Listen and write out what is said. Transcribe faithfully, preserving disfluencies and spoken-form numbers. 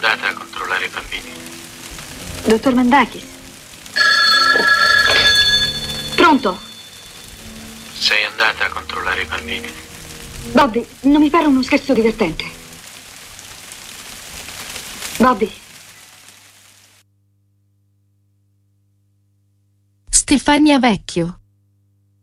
andata a controllare i bambini? Dottor Mandakis? Pronto? Sei andata a controllare i bambini? Bobby, non mi pare uno scherzo divertente. Bobby. Stefania Vecchio.